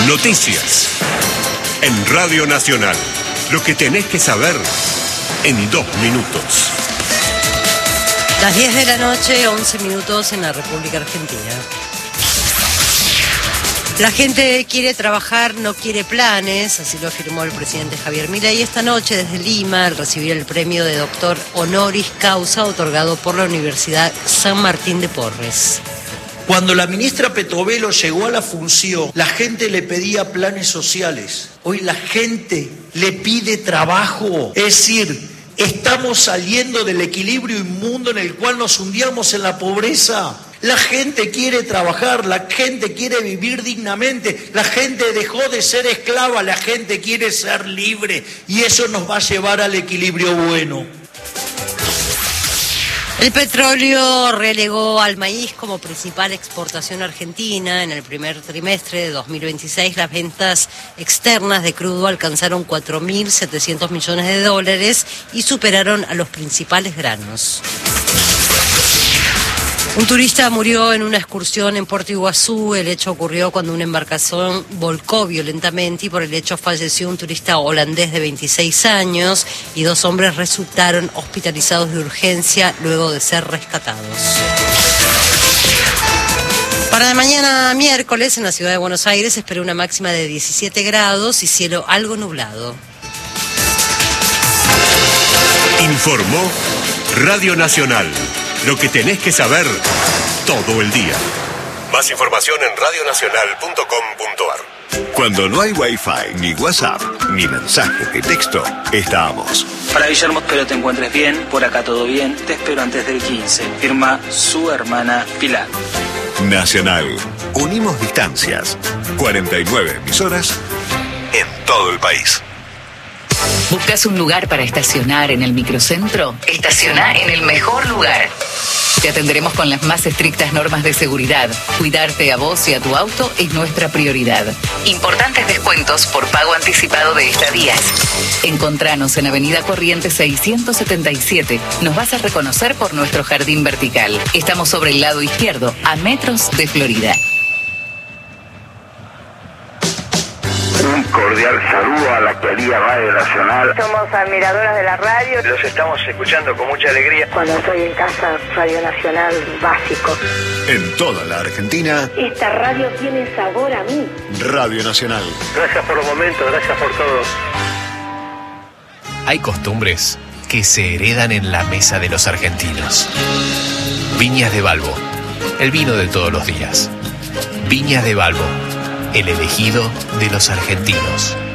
Noticias. En Radio Nacional. Lo que tenés que saber en 2 minutos. Las 10 de la noche, 11 minutos en la República Argentina. La gente quiere trabajar, no quiere planes, así lo afirmó el presidente Javier Milei esta noche desde Lima al recibir el premio de doctor honoris causa otorgado por la Universidad San Martín de Porres. Cuando la ministra Petovelo llegó a la función, la gente le pedía planes sociales. Hoy la gente le pide trabajo. Es decir, estamos saliendo del equilibrio inmundo en el cual nos hundíamos en la pobreza. La gente quiere trabajar, la gente quiere vivir dignamente, la gente dejó de ser esclava, la gente quiere ser libre y eso nos va a llevar al equilibrio bueno. El petróleo relegó al maíz como principal exportación argentina. En el primer trimestre de 2026, las ventas externas de crudo alcanzaron 4.700 millones de dólares y superaron a los principales granos. Un turista murió en una excursión en Puerto Iguazú. El hecho ocurrió cuando una embarcación volcó violentamente y por el hecho falleció un turista holandés de 26 años y 2 hombres resultaron hospitalizados de urgencia luego de ser rescatados. Para mañana miércoles en la ciudad de Buenos Aires se espera una máxima de 17 grados y cielo algo nublado. Informó Radio Nacional. Lo que tenés que saber todo el día. Más información en radionacional.com.ar. Cuando no hay Wi-Fi, ni WhatsApp, ni mensaje de texto, estamos. Para Guillermo, espero te encuentres bien. Por acá todo bien. Te espero antes del 15. Firma su hermana Pilar. Nacional. Unimos distancias. 49 emisoras en todo el país. ¿Buscas un lugar para estacionar en el microcentro? Estaciona en el mejor lugar. Te atenderemos con las más estrictas normas de seguridad. Cuidarte a vos y a tu auto es nuestra prioridad. Importantes descuentos por pago anticipado de estadías. Encontranos en Avenida Corrientes 677. Nos vas a reconocer por nuestro jardín vertical. Estamos sobre el lado izquierdo, a metros de Florida. Un cordial saludo a la querida Radio Nacional. Somos admiradoras de la radio. Los estamos escuchando con mucha alegría. Cuando estoy en casa, Radio Nacional básico. En toda la Argentina. Esta radio tiene sabor a mí. Radio Nacional. Gracias por los momentos, gracias por todo. Hay costumbres que se heredan en la mesa de los argentinos. Viñas de Balbo, el vino de todos los días. Viñas de Balbo, el elegido de los argentinos.